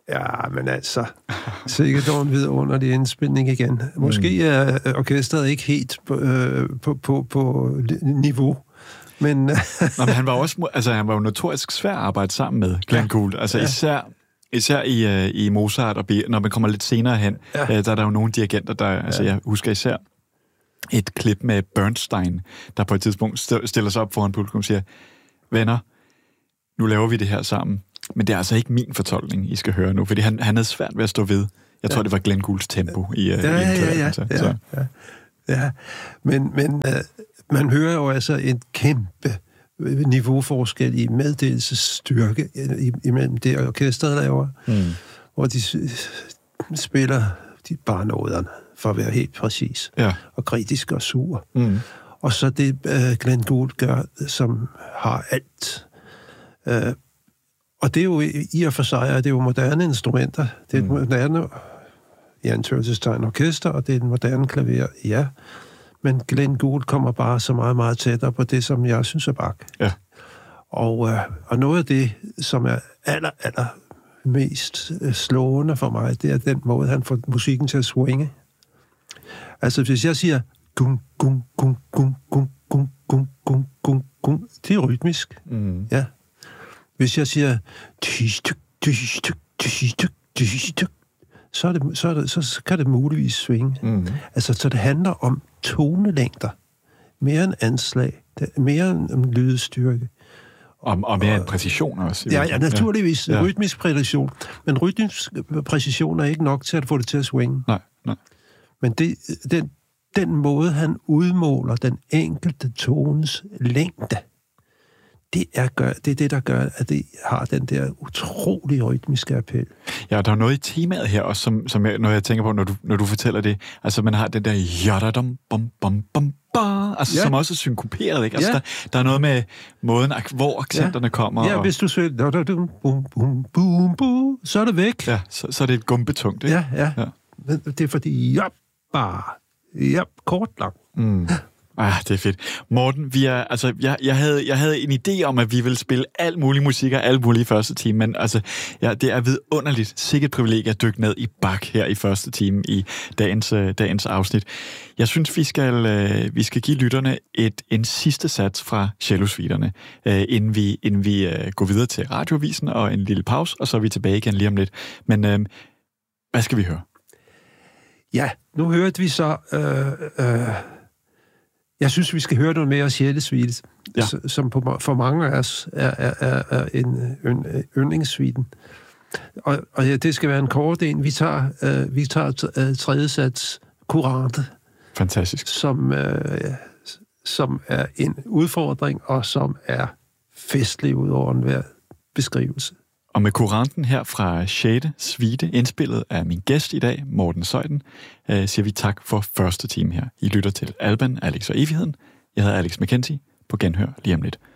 Ja, men altså, sikkert dog en vidunderlig indspilning igen. Måske er orkestret ikke helt på niveau, men... Nå, men han var også, altså han var jo notorisk svær at arbejde sammen med, Glenn Gould. Altså især i Mozart, og når man kommer lidt senere hen, der er der jo nogle dirigenter, der... Altså jeg husker især et klip med Bernstein, der på et tidspunkt stiller sig op foran publikum og siger, venner, nu laver vi det her sammen. Men det er altså ikke min fortolkning, I skal høre nu, fordi han havde svært ved at stå ved. Jeg tror, det var Glenn Goulds tempo i Ja, men man hører jo altså en kæmpe niveauforskel i meddelelsesstyrke imellem det orkestret laver, hvor de spiller de bare noderne, for at være helt præcis, og kritisk og sur. Og så det Glenn Gould gør, som har alt. Og det er jo i og for sig, det er jo moderne instrumenter. Det er et moderne, i anførselstegn, orkester, og det er et moderne klaver, ja. Men Glenn Gould kommer bare så meget, meget tættere på det, som jeg synes er Bach. Ja. Og noget af det, som er aller mest slående for mig, det er den måde, han får musikken til at swinge. Altså, hvis jeg siger gung, gung, gung, gung, gung, gung, gung, gung, gung, gung, det er rytmisk. Ja. Hvis jeg siger så kan det muligvis svinge. Altså, så det handler om tonelængder. Mere end anslag. Mere end lydstyrke. Og mere end præcision også. Ja, naturligvis. Ja. Rytmisk præcision. Men rytmisk præcision er ikke nok til at få det til at swinge. Nej. Men den måde, han udmåler den enkelte tones længde, det er det, der gør, at det har den der utrolige rytmiske appel. Ja, der er noget i temaet her også, som når jeg tænker på, når du fortæller det. Altså, man har den der jadadum, bum, bum, bum, altså, som også er synkoperet, ikke? Altså, der er noget med måden, hvor accenterne kommer. Ja, hvis du siger bum, bum, bum, bum, så er det væk. Ja, så er det et gumbetungt, ikke? Ja. Det er fordi, kort lang. Det er fedt. Morten, jeg havde en idé om, at vi ville spille al mulig musik og al mulig i første time, men altså, det er vidunderligt, sikkert privilegie at dykke ned i Bach her i første time i dagens afsnit. Jeg synes, vi skal give lytterne en sidste sats fra cellosuiterne, inden vi går videre til radiovisen og en lille pause, og så er vi tilbage igen lige om lidt. Men hvad skal vi høre? Ja, nu hørte vi så... Jeg synes, vi skal høre noget mere af cellosuite, som for mange af os er en yndlingssuiten. Og det skal være en kort en. Vi tager tredje sats Courante. Fantastisk. Som er en udfordring, og som er festlig ud over enhver beskrivelse. Og med Couranten her fra 6. suite, indspillet af min gæst i dag, Morten Zeuthen, siger vi tak for første time her. I lytter til Alban, Alex og Evigheden. Jeg hedder Alex McKenzie. På genhør lige om lidt.